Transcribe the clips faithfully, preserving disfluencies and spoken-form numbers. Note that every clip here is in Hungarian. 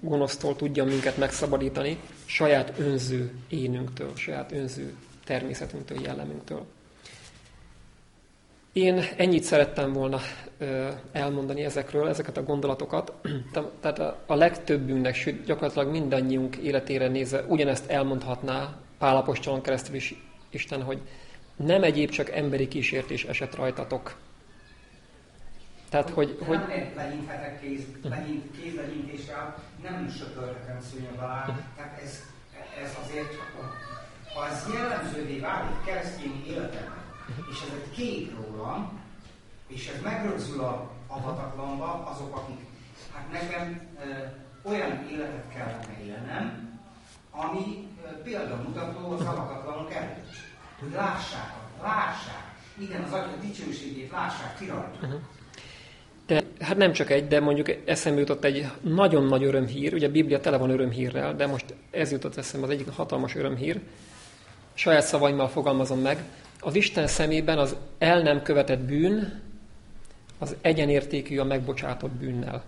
gonosztól tudjon minket megszabadítani, saját önző énünktől, saját önző természetünktől, jellemünktől. Én ennyit szerettem volna elmondani ezekről, ezeket a gondolatokat. Tehát a legtöbbünknek, sőt gyakorlatilag mindannyiunk életére nézve ugyanezt elmondhatná Pál apostolon keresztül is Isten, hogy nem egyéb, csak emberi kísértés esett rajtatok. Tehát, hogy... hogy... Nem legyinthetek kéz, legyint, kézlegyintésre, nem söpörhetem szőnyeg alá. Uh-huh. Tehát ez, ez azért, ha ez jellemzővé válik keresztény életemben, uh-huh. és ez egy kép rólam, és ez megrögzül a avatatlanba, azok, akik, hát nekem e, olyan életet kellene élnem, ami e, példamutató az avatatlanok előtt. Hogy lássák, lássák, igen, az Atya dicsőségét lássák ki rajta. Uh-huh. De, hát nem csak egy, de mondjuk eszembe jutott egy nagyon nagy örömhír, ugye a Biblia tele van örömhírrel, de most ez jutott eszembe az egyik hatalmas örömhír, saját szavaimmal fogalmazom meg, az Isten szemében az el nem követett bűn, az egyenértékű a megbocsátott bűnnel.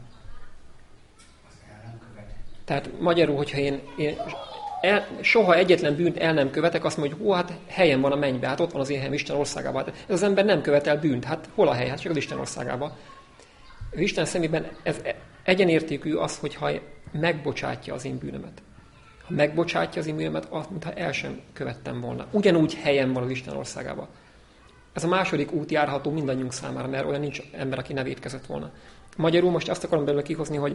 Az el nem követett. Tehát magyarul, hogyha én, én el, soha egyetlen bűnt el nem követek, azt mondja, hogy hú, hát helyen van a mennybe, hát ott van az én helyem Isten országában. Hát ez az ember nem követel bűnt, hát hol a hely? Hát csak az Isten országában. Isten szemében ez egyenértékű az, hogyha megbocsátja az én bűnömet. Ha megbocsátja az én bűnömet, azt, mintha el sem követtem volna. Ugyanúgy helyen van az Isten országában. Ez a második út járható mindannyiunk számára, mert olyan nincs ember, aki ne vétkezett volna. Magyarul most azt akarom belőle kihozni, hogy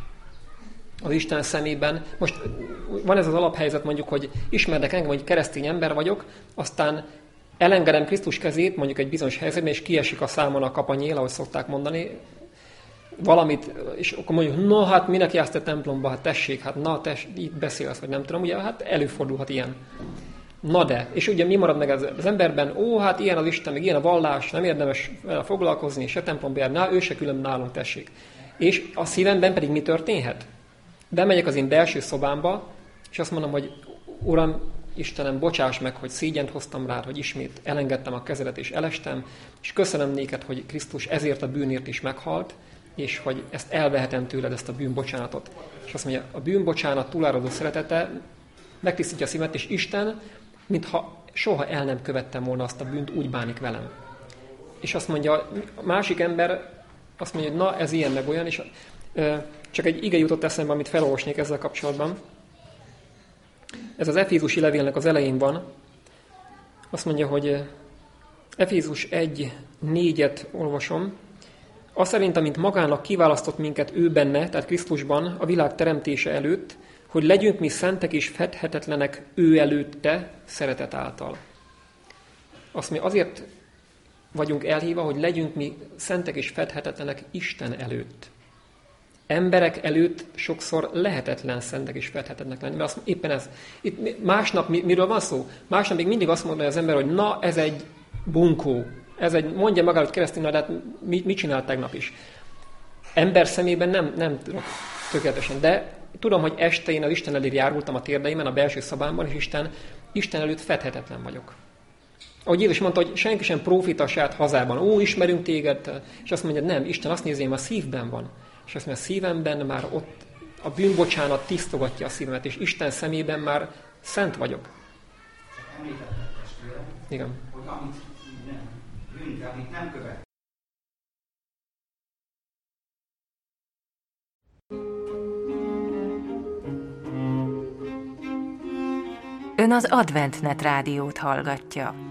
az Isten szemében, most van ez az alaphelyzet mondjuk, hogy ismernek engem, hogy keresztény ember vagyok, aztán elengedem Krisztus kezét, mondjuk egy bizonyos helyzetben, és kiesik a számon a kapanyél, ahogy szokták mondani, valamit, és akkor mondjuk, no hát minek jársz te templomba, hát tessék, hát na, tess, itt beszélsz, vagy nem tudom, ugye, hát előfordulhat ilyen. Na de, és ugye mi marad meg az, az emberben, ó, hát ilyen az Isten, meg ilyen a vallás, nem érdemes vele foglalkozni, se templomba jár, na, ő se külön nálunk, tessék. És a szívemben pedig mi történhet? Bemegyek az én belső szobámba, és azt mondom, hogy Uram, Istenem, bocsáss meg, hogy szégyent hoztam rád, hogy ismét elengedtem a kezedet és elestem, és köszönöm néked, hogy Krisztus ezért a bűnért is meghalt, és hogy ezt elvehetem tőled, ezt a bűnbocsánatot. És azt mondja, a bűnbocsánat túláradó szeretete megtisztítja a szívemet, és Isten, mintha soha el nem követtem volna azt a bűnt, úgy bánik velem. És azt mondja, a másik ember azt mondja, hogy na, ez ilyen meg olyan, és csak egy ige jutott eszembe, amit felolvasnék ezzel kapcsolatban. Ez az Efézusi levélnek az elején van. Azt mondja, hogy Efézus egy négyet olvasom. Azt szerint, amint magának kiválasztott minket ő benne, tehát Krisztusban, a világ teremtése előtt, hogy legyünk mi szentek és fedhetetlenek ő előtte szeretet által. Azt mondja, azért vagyunk elhívva, hogy legyünk mi szentek és fedhetetlenek Isten előtt. Emberek előtt sokszor lehetetlen szentek és fedhetetlenek lenni, mert azt, éppen ez. Itt másnap miről van szó? Másnap még mindig azt mondja az ember, hogy na, ez egy bunkó. Ez egy, mondja magára, hogy keresztény, de hát mit, mit csinált tegnap is? Ember szemében nem, nem tudok tökéletesen, de tudom, hogy este én az Isten elé járultam a térdeimen, a belső szobámban, és Isten, Isten előtt fedhetetlen vagyok. Ahogy Jézus mondta, hogy senki sem prófita a saját hazában. Ó, ismerünk téged, és azt mondja, nem, Isten azt nézi, hogy a szívben van. És azt mondja, a szívemben már ott a bűnbocsánat tisztogatja a szívemet, és Isten szemében már szent vagyok. Csak említetted, testvérem, igen, hogy amit nem, bűnt, amit nem követ. Ön az AdventNet rádiót hallgatja.